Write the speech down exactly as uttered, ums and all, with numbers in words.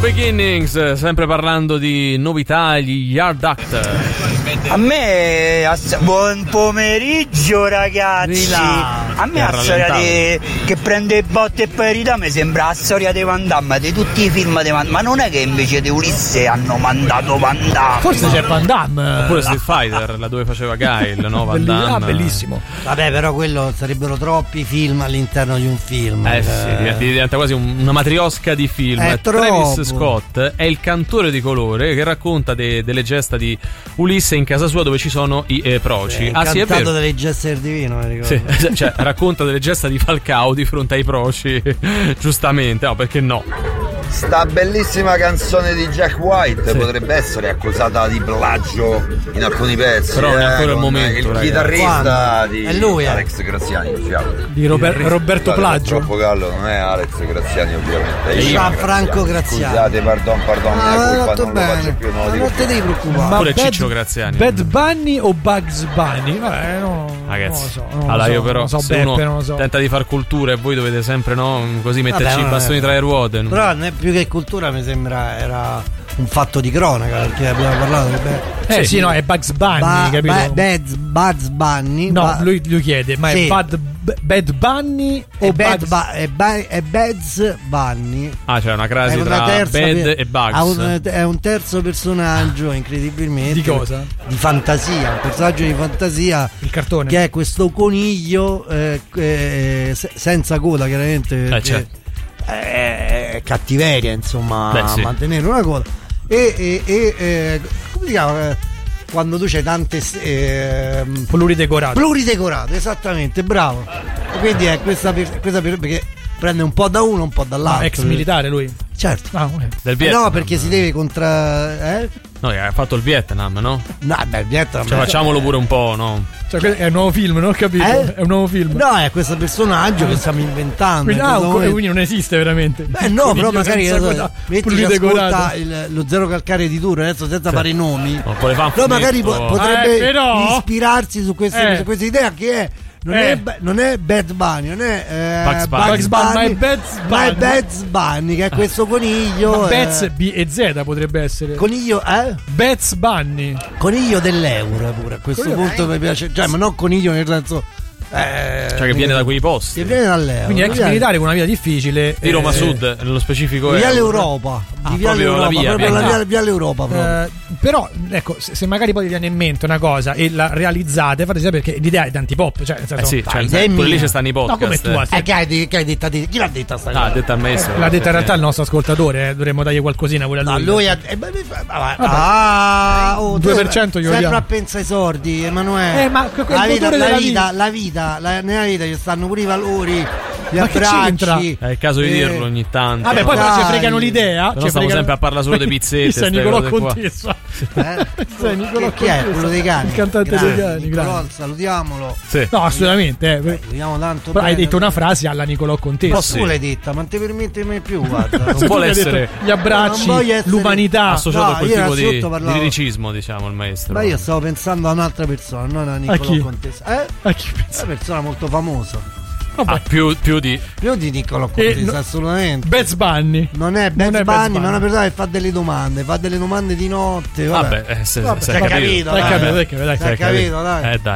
Beginnings, sempre parlando di novità, gli Yard Act. A me, ass- buon pomeriggio ragazzi. A me la storia di, che prende botte e parità mi sembra la storia di Van Damme, di tutti i film di Van Damme. Ma non è che invece di Ulisse hanno mandato Van Damme? Forse c'è Van Damme. Oppure Street Fighter, la dove faceva Guile, no? Van Damme. Ah, bellissimo. Vabbè, però quello sarebbero troppi film all'interno di un film. Eh sì, diventa quasi un, una matriosca di film. È Travis troppo. Scott è il cantore di colore che racconta de, delle gesta di Ulisse in casa sua dove ci sono i eh, proci. Eh, ah sì, è vero. delle gesta del divino, mi ricordo. Sì, cioè racconta delle gesta di Falcao di fronte ai proci. Giustamente, no, perché no? Sta bellissima canzone di Jack White sì. potrebbe essere accusata di plagio in alcuni pezzi. Però non è ancora eh, il momento. Il ragazzi. chitarrista Quando? di è lui, Alex Graziani, diciamo. Di Robert, Roberto Scusate, Plagio. Troppo callo, non è Alex Graziani, ovviamente. È Gianfranco Graziani. Scusate, pardon, pardon, Ah, è colpa, tutto non lo bene. faccio più, non lo dico Non te più. devi preoccupare. Ma Pure Bad- Ciccio Graziani. Bad Bunny o Bugs Bunny? Vabbè, no, Ragazzi, non lo so, non allora lo so, io però non so, se Beppe, uno non lo so. tenta di far cultura e voi dovete sempre no così metterci Vabbè, i bastoni vabbè. tra le ruote. Però non è più che cultura, mi sembra era un fatto di cronaca, perché abbiamo parlato di Bad, Eh sì, no, è Bugs Bunny, ba- capito? ba- Bad- Bugs Bunny. No, ba- lui, lui chiede, ma Sì. è Bad, Bad Bunny o è Bad Bugs ba- è, ba- è Bugs Bunny. Ah, c'è una crasi È una tra terza Bad per- e Bugs. ha un- è un terzo personaggio, incredibilmente. Di cosa? Di fantasia, un personaggio di fantasia. Il cartone. Che è questo coniglio eh, eh, se- senza coda, chiaramente. Eh, perché certo. È, è cattiveria, insomma, Beh, sì. mantenere una coda. E, e, e eh, come si chiama? Eh, Quando tu c'hai tante eh, Pluridecorato. pluridecorato, esattamente, bravo. E quindi è questa, per- questa per- perché prende un po' da uno, un po' dall'altro. Ah, ex militare lui. Certo. Ah, ok. Del Eh Vietnam. no, perché si deve contra. Eh? No, ha fatto il Vietnam, no? No, beh, il Vietnam. Cioè facciamolo pure un po', no? Cioè, que- è un nuovo film, non ho capito? Eh? È un nuovo film. No, è questo personaggio che stiamo inventando. Quindi, in ah, questo un- momento. quindi non esiste veramente. Beh, no, però magari senza adesso, coda, metti che pluridecorato. ascolta il- lo zero calcare di Tour adesso senza fare i nomi. No, poi le fa un Però magari fumetto. po- potrebbe Eh, però- ispirarsi su queste, Eh. su queste idee che è. Non, Eh. è, ba- non è Bad Bunny, non è eh, Bugs Bunny. Bugs Bunny, ma è Bugs ma è Bunny. Bugs Bunny, che è questo coniglio. Ma eh, Bets B e Z potrebbe essere. Coniglio, eh? Bets Bunny. Coniglio dell'euro pure a questo Coniglio- punto mi piace. Cioè, ma non coniglio nel senso. Eh, Cioè che viene da quei posti. Che viene dall'euro. Quindi ex Viene- militare con una vita difficile. Di Roma eh, Sud, nello specifico Via è l'Europa. Ah, Di via proprio la l'Europa, via, proprio via. la via, via l'Europa proprio. Eh, però ecco, se, se magari poi vi viene in mente una cosa e la realizzate, fate sapere perché l'idea è di antipop, cioè nel senso, Eh sì, Dai, cioè, idea è pure lì mia. ci stanno i podcast. no, come tu, eh. Eh, che hai, de- che hai detta te? Chi l'ha detta sta Ah, cosa? ha detto a me. Eh, l'ha detta in realtà il nostro ascoltatore, eh, dovremmo dargli qualcosina pure a lui. No, lui ha. Eh, beh, beh, vabbè. Ah, oh, due per cento glielo sempre diamo. a pensa ai sordi, Emanuele. Eh, ma quel la vita, motore la della vita, vita. la vita, la- nella vita ci stanno pure i valori, gli Ma che c'entra? abbracci. È il caso di eh, dirlo ogni tanto. Vabbè, no? poi però ci Dai. fregano l'idea. Però ci stiamo fregano- sempre a parlare solo di pizzette, Questo è ste Nicolò cose qua. Contessa. Eh? Sei Nicolò Chi è? Contessa. Quello dei cani? Il cantante Grande, dei cani, Nicolò, grande. salutiamolo. Sì. No, assolutamente. eh. Lo vediamo tanto Però hai bene. detto una frase alla Nicolò Contessa. Oh, sì. Tu l'hai detta, ma non ti permette mai più, guarda. Non Tu vuole hai detto essere gli abbracci, Non voglio essere- l'umanità. associato no, a quel io tipo di, innanzitutto parlavo- di liricismo, diciamo, il maestro. Ma io stavo pensando a un'altra persona, non a Nicolò chi? Contessa. Eh? A chi pensa? Una persona molto famosa. Ah, più, più di. Più di Nicolò Eh, Contessa, no- assolutamente. Bets Bunny. Non è Non Bad è Bad Bunny, Bunny. ma è una persona che fa delle domande, fa delle domande di notte. Vabbè, Vabbè, eh, se, Vabbè, se hai hai capito, capito. Hai dai. capito, hai capito, dai. Hai capito, dai. Eh dai.